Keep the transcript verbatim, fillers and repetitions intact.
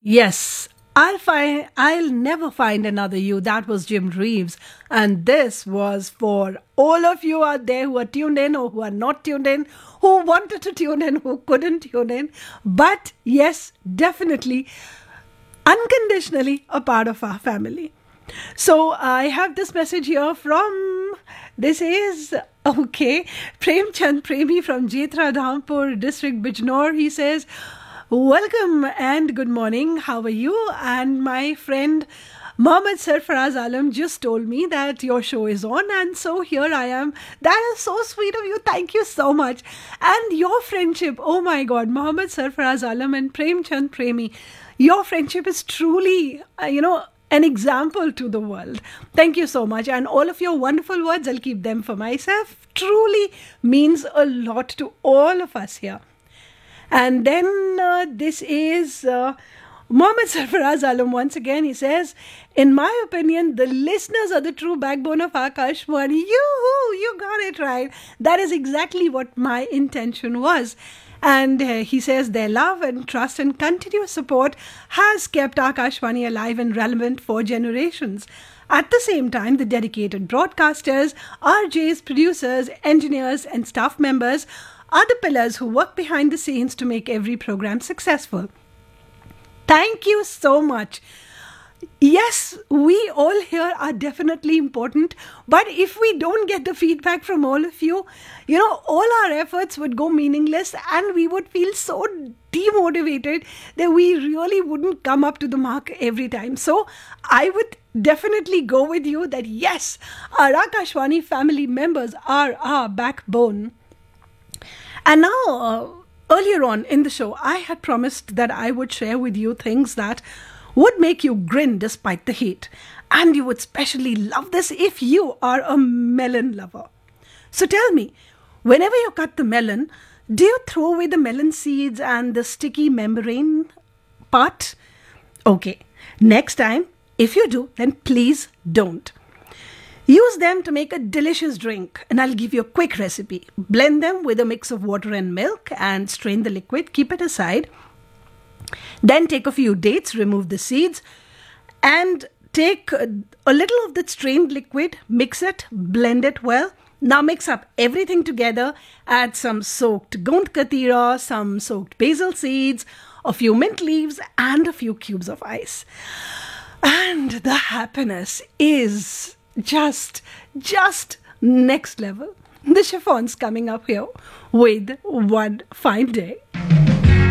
Yes, I'll find I'll never find another you. That was Jim Reeves. And this was for all of you out there who are tuned in or who are not tuned in, who wanted to tune in, who couldn't tune in. But yes, definitely, unconditionally a part of our family. So I have this message here from, this is, okay, Premchand Premi from Jetra Dhampur district, Bijnor. He says, welcome and good morning. How are you? And my friend Mohammed Sarfaraz Alam just told me that your show is on, and so here I am. That is so sweet of you. Thank you so much. And your friendship, oh my God, Mohammed Sarfaraz Alam and Premchand Premi, your friendship is truly, uh, you know, an example to the world. Thank you so much. And all of your wonderful words, I'll keep them for myself, truly means a lot to all of us here. And then uh, this is uh, Mohammed Sarfaraz Alam once again. He says, in my opinion, the listeners are the true backbone of Akashvani. Yoo-hoo, you got it right. That is exactly what my intention was. And uh, he says their love and trust and continuous support has kept Akashvani alive and relevant for generations. At the same time, the dedicated broadcasters, R Js, producers, engineers and staff members are the pillars who work behind the scenes to make every program successful. Thank you so much. Yes, we all here are definitely important, but if we don't get the feedback from all of you, you know, all our efforts would go meaningless and we would feel so demotivated that we really wouldn't come up to the mark every time. So I would definitely go with you that yes, our Akashvani family members are our backbone. And now, uh, earlier on in the show, I had promised that I would share with you things that would make you grin despite the heat. And you would especially love this if you are a melon lover. So tell me, whenever you cut the melon, do you throw away the melon seeds and the sticky membrane part? Okay, next time, if you do, then please don't. Use them to make a delicious drink, and I'll give you a quick recipe. Blend them with a mix of water and milk and strain the liquid. Keep it aside. Then take a few dates, remove the seeds, and take a, a little of the strained liquid, mix it, blend it well. Now mix up everything together. Add some soaked gund katira, some soaked basil seeds, a few mint leaves, and a few cubes of ice. And the happiness is just, just next level. The chiffon's coming up here with One Fine Day.